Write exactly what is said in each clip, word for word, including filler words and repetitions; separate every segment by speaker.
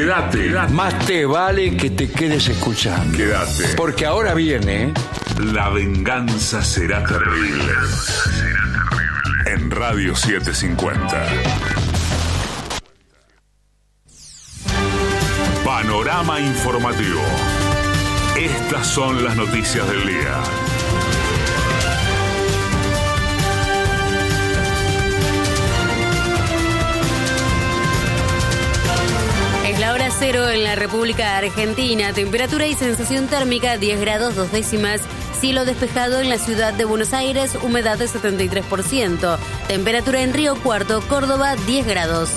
Speaker 1: Quédate. Quédate.
Speaker 2: Más te vale que te quedes escuchando.
Speaker 1: Quédate.
Speaker 2: Porque ahora viene...
Speaker 1: La venganza será terrible. La venganza será terrible. En Radio setecientos cincuenta. Panorama informativo. Estas son las noticias del día.
Speaker 3: Es la hora cero en la República Argentina. Temperatura y sensación térmica diez grados dos décimas. Cielo despejado en la ciudad de Buenos Aires, humedad de setenta y tres por ciento. Temperatura en Río Cuarto, Córdoba, diez grados.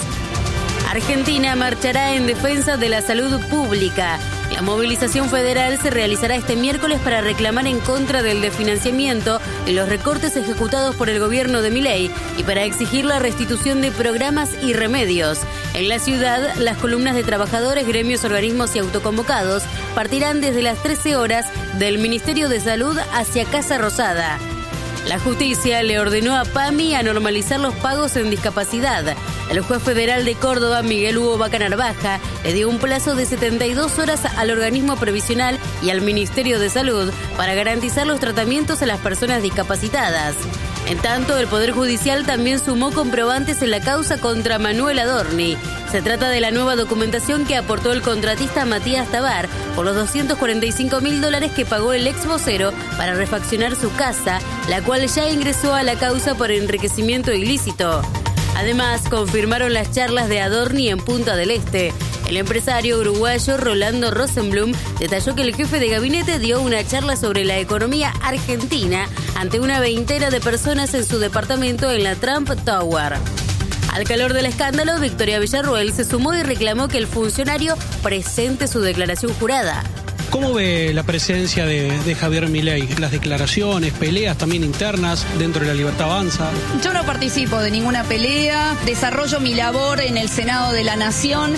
Speaker 3: Argentina marchará en defensa de la salud pública. La movilización federal se realizará este miércoles para reclamar en contra del desfinanciamiento y los recortes ejecutados por el gobierno de Milei y para exigir la restitución de programas y remedios. En la ciudad, las columnas de trabajadores, gremios, organismos y autoconvocados partirán desde las trece horas del Ministerio de Salud hacia Casa Rosada. La justicia le ordenó a PAMI a normalizar los pagos en discapacidad. El juez federal de Córdoba, Miguel Hugo Vaca Narvaja, le dio un plazo de setenta y dos horas al organismo previsional y al Ministerio de Salud para garantizar los tratamientos a las personas discapacitadas. En tanto, el Poder Judicial también sumó comprobantes en la causa contra Manuel Adorni. Se trata de la nueva documentación que aportó el contratista Matías Tabar por los doscientos cuarenta y cinco mil dólares que pagó el ex vocero para refaccionar su casa, la cual ya ingresó a la causa por enriquecimiento ilícito. Además, confirmaron las charlas de Adorni en Punta del Este. El empresario uruguayo Rolando Rosenblum detalló que el jefe de gabinete dio una charla sobre la economía argentina ante una veintena de personas en su departamento en la Trump Tower. Al calor del escándalo, Victoria Villarruel se sumó y reclamó que el funcionario presente su declaración jurada.
Speaker 4: ¿Cómo ve la presencia de, de Javier Milei? Las declaraciones, peleas también internas dentro de la Libertad Avanza.
Speaker 5: Yo no participo de ninguna pelea, desarrollo mi labor en el Senado de la Nación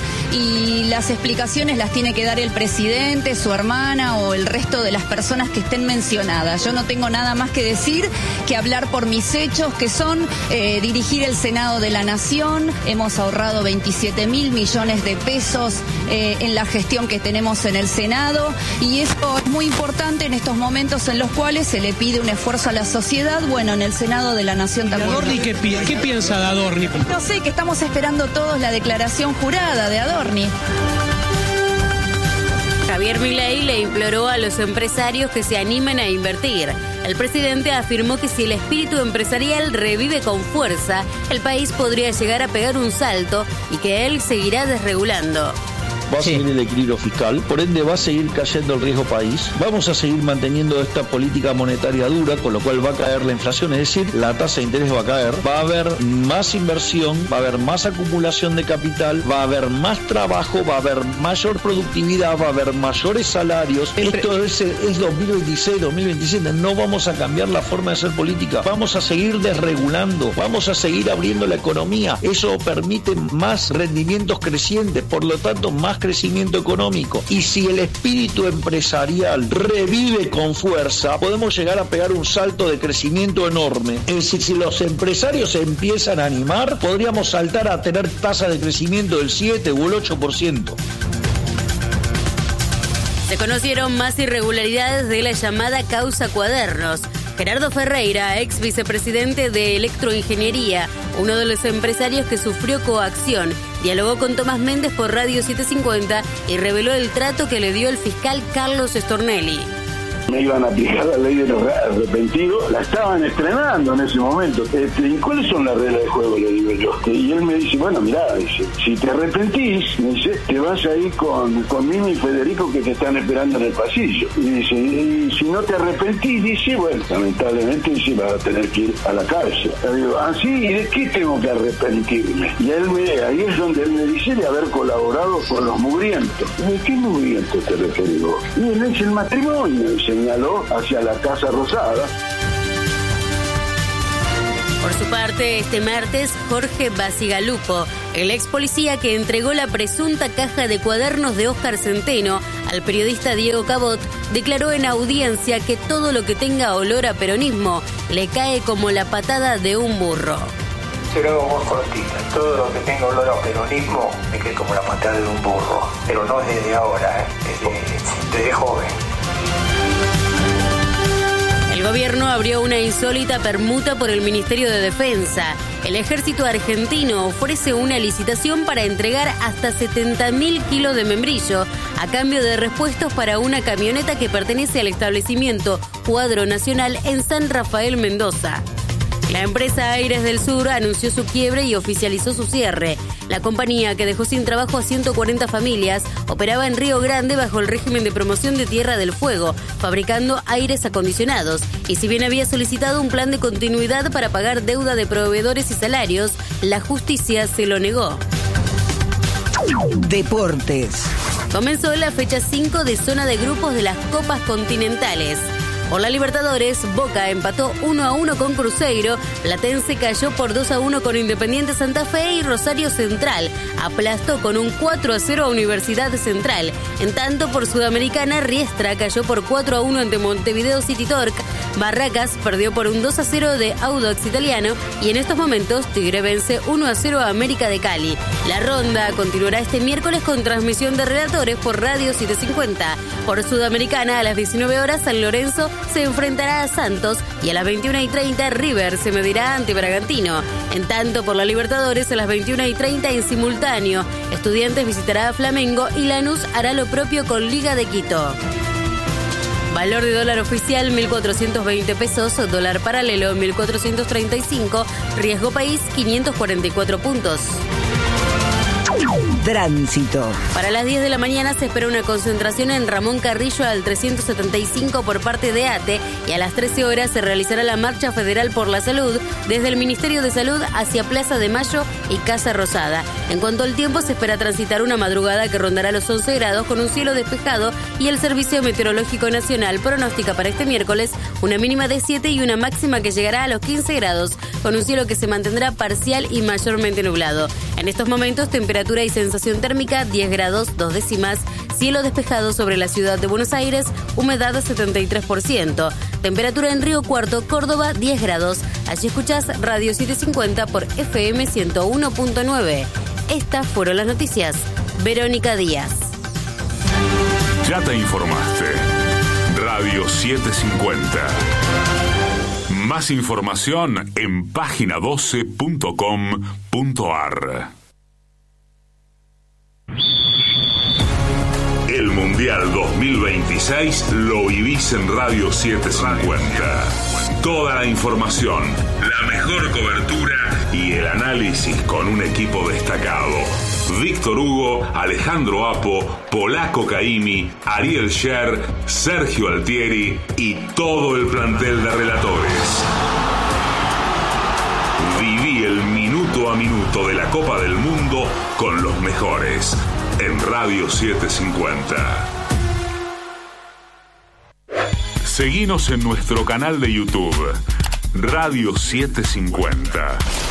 Speaker 5: y las explicaciones las tiene que dar el presidente, su hermana o el resto de las personas que estén mencionadas. Yo no tengo nada más que decir que hablar por mis hechos, que son eh, dirigir el Senado de la Nación. Hemos ahorrado veintisiete mil millones de pesos eh, en la gestión que tenemos en el Senado. Y esto es muy importante en estos momentos en los cuales se le pide un esfuerzo a la sociedad. Bueno, en el Senado de la Nación también.
Speaker 4: ¿Adorni qué, qué piensa de Adorni?
Speaker 5: No sé, que estamos esperando todos la declaración jurada de Adorni.
Speaker 3: Javier Milei le imploró a los empresarios que se animen a invertir. El presidente afirmó que si el espíritu empresarial revive con fuerza, el país podría llegar a pegar un salto y que él seguirá desregulando.
Speaker 6: Va a seguir el equilibrio fiscal, por ende va a seguir cayendo el riesgo país, vamos a seguir manteniendo esta política monetaria dura, con lo cual va a caer la inflación, es decir, la tasa de interés va a caer, va a haber más inversión, va a haber más acumulación de capital, va a haber más trabajo, va a haber mayor productividad, va a haber mayores salarios. Esto es, es dos mil veintiséis, dos mil veintisiete, no vamos a cambiar la forma de hacer política, vamos a seguir desregulando, vamos a seguir abriendo la economía, eso permite más rendimientos crecientes, por lo tanto más crecimiento económico. Y si el espíritu empresarial revive con fuerza, podemos llegar a pegar un salto de crecimiento enorme. Es decir, si los empresarios se empiezan a animar, podríamos saltar a tener tasas de crecimiento del siete o el ocho por ciento.
Speaker 3: Se conocieron más irregularidades de la llamada causa Cuadernos. Gerardo Ferreira, ex vicepresidente de Electroingeniería, uno de los empresarios que sufrió coacción, dialogó con Tomás Méndez por Radio setecientos cincuenta y reveló el trato que le dio el fiscal Carlos Stornelli.
Speaker 7: Me iban a aplicar la ley de los arrepentidos, la estaban estrenando en ese momento. Este, ¿y cuáles son las reglas de juego? Le digo yo. Y él me dice, bueno, mirá, dice, si te arrepentís, me dice, te vas a ir con, con Mimi y Federico que te están esperando en el pasillo. Y dice, y si no te arrepentís, dice, bueno, lamentablemente dice, vas a tener que ir a la cárcel. Le digo, ah, sí, ¿y de qué tengo que arrepentirme? Y él me, ahí es donde él me dice de haber colaborado con los mugrientos. ¿De qué mugrientos te referís vos? Y él es el matrimonio, dice, señaló hacia la Casa Rosada.
Speaker 3: Por su parte, este martes, Jorge Basigalupo, el ex policía que entregó la presunta caja de cuadernos de Óscar Centeno al periodista Diego Cabot, declaró en audiencia que todo lo que tenga olor a peronismo le cae como la patada de un burro.
Speaker 8: se lo hago muy cortita. Todo lo que tenga olor a peronismo me quedé como la patada de un burro. Pero no es desde ahora, ¿eh? desde, desde joven.
Speaker 3: El gobierno abrió una insólita permuta por el Ministerio de Defensa. El ejército argentino ofrece una licitación para entregar hasta setenta mil kilos de membrillo a cambio de repuestos para una camioneta que pertenece al establecimiento Cuadro Nacional en San Rafael, Mendoza. La empresa Aires del Sur anunció su quiebre y oficializó su cierre. La compañía, que dejó sin trabajo a ciento cuarenta familias, operaba en Río Grande bajo el régimen de promoción de Tierra del Fuego, fabricando aires acondicionados. Y si bien había solicitado un plan de continuidad para pagar deuda de proveedores y salarios, la justicia se lo negó.
Speaker 9: Deportes.
Speaker 3: Comenzó la fecha cinco de zona de grupos de las Copas Continentales. Por la Libertadores, Boca empató uno a uno con Cruzeiro, Platense cayó por dos a uno con Independiente Santa Fe y Rosario Central aplastó con un cuatro a cero a Universidad Central. En tanto, por Sudamericana, Riestra cayó por cuatro a uno ante Montevideo City Torque, Barracas perdió por un dos a cero de Audax Italiano y en estos momentos Tigre vence uno a cero a América de Cali. La ronda continuará este miércoles con transmisión de relatores por Radio setecientos cincuenta. Por Sudamericana, a las diecinueve horas, San Lorenzo se enfrentará a Santos y a las veintiuna y treinta River se medirá ante Bragantino. En tanto, por la Libertadores, a las veintiuna y treinta en simultáneo, Estudiantes visitará a Flamengo y Lanús hará lo propio con Liga de Quito. Valor de dólar oficial mil cuatrocientos veinte pesos, dólar paralelo mil cuatrocientos treinta y cinco, riesgo país quinientos cuarenta y cuatro puntos.
Speaker 9: Tránsito.
Speaker 3: Para las diez de la mañana se espera una concentración en Ramón Carrillo al trescientos setenta y cinco por parte de ATE y a las trece horas se realizará la Marcha Federal por la Salud desde el Ministerio de Salud hacia Plaza de Mayo y Casa Rosada. En cuanto al tiempo, se espera transitar una madrugada que rondará los once grados con un cielo despejado y el Servicio Meteorológico Nacional pronostica para este miércoles una mínima de siete y una máxima que llegará a los quince grados con un cielo que se mantendrá parcial y mayormente nublado. En estos momentos, temperatura y sensación térmica diez grados, dos décimas, cielo despejado sobre la ciudad de Buenos Aires, humedad setenta y tres por ciento. Temperatura en Río Cuarto, Córdoba, diez grados. Allí escuchás Radio setecientos cincuenta por F M ciento uno punto nueve. Estas fueron las noticias. Verónica Díaz.
Speaker 1: Ya te informaste. Radio setecientos cincuenta. Más información en página doce punto com punto ar. El Mundial dos mil veintiséis lo vivís en Radio setecientos cincuenta. Toda la información, la mejor cobertura y el análisis con un equipo destacado. Víctor Hugo, Alejandro Apo, Polaco Caimi, Ariel Sher, Sergio Altieri y todo el plantel de relatores. Viví el minuto a minuto de la Copa del Mundo con los mejores en Radio setecientos cincuenta. Seguinos en nuestro canal de YouTube, Radio setecientos cincuenta.